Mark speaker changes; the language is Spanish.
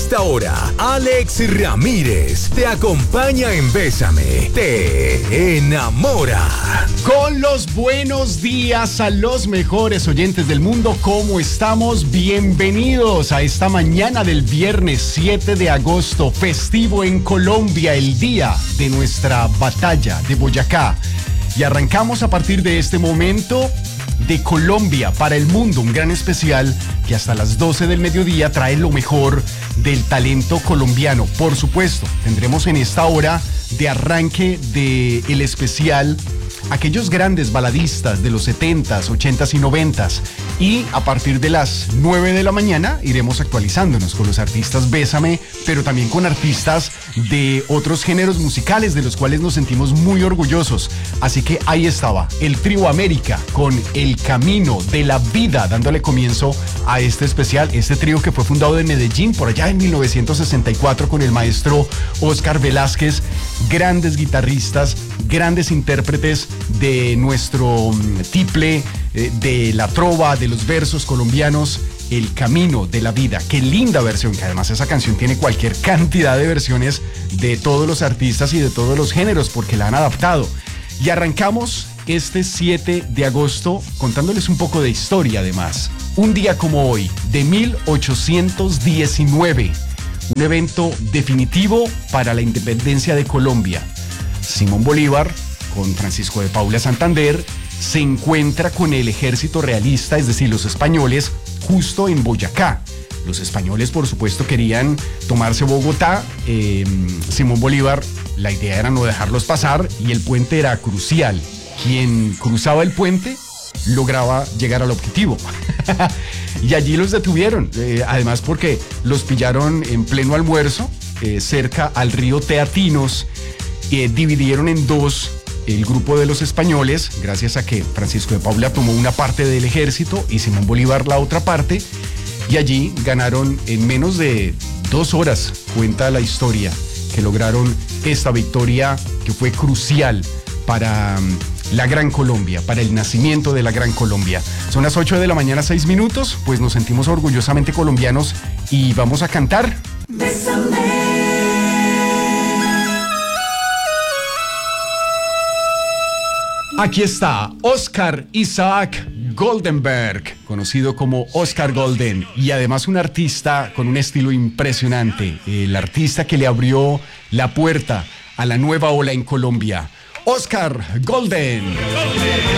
Speaker 1: esta hora, Alex Ramírez te acompaña en Bésame, te enamora.
Speaker 2: Con los buenos días a los mejores oyentes del mundo, ¿cómo estamos? Bienvenidos a esta mañana del viernes 7 de agosto, festivo en Colombia, el día de nuestra batalla de Boyacá. Y arrancamos a partir de este momento de Colombia para el mundo, un gran especial que hasta las 12 del mediodía trae lo mejor del talento colombiano. Por supuesto, tendremos en esta hora de arranque del especial aquellos grandes baladistas de los 70s, 80s y 90s. Y a partir de las 9 de la mañana iremos actualizándonos con los artistas Bésame, pero también con artistas de otros géneros musicales de los cuales nos sentimos muy orgullosos. Así que ahí estaba el Trío América con El Camino de la Vida, dándole comienzo a este especial. Este trío que fue fundado en Medellín por allá en 1964 con el maestro Óscar Velázquez. Grandes guitarristas, grandes intérpretes de nuestro tiple, de la trova, de los versos colombianos. El Camino de la Vida, qué linda versión, que además esa canción tiene cualquier cantidad de versiones de todos los artistas y de todos los géneros porque la han adaptado. Y arrancamos este 7 de agosto contándoles un poco de historia además. Un día como hoy, de 1819, un evento definitivo para la independencia de Colombia. Simón Bolívar, con Francisco de Paula Santander, se encuentra con el ejército realista, es decir, los españoles, justo en Boyacá. Los españoles, por supuesto, querían tomarse Bogotá. Simón Bolívar, la idea era no dejarlos pasar y el puente era crucial. Quien cruzaba el puente lograba llegar al objetivo. Y allí los detuvieron, además porque los pillaron en pleno almuerzo, cerca al río Teatinos. Dividieron en dos el grupo de los españoles, gracias a que Francisco de Paula tomó una parte del ejército y Simón Bolívar la otra parte, y allí ganaron en menos de 2 horas, cuenta la historia, que lograron esta victoria que fue crucial para la Gran Colombia, para el nacimiento de la Gran Colombia. Son las 8 de la mañana, 6 minutos, pues nos sentimos orgullosamente colombianos y vamos a cantar. Bésame. Aquí está Oscar Isaac Goldenberg, conocido como Oscar Golden, y además un artista con un estilo impresionante, el artista que le abrió la puerta a la nueva ola en Colombia, Oscar Golden.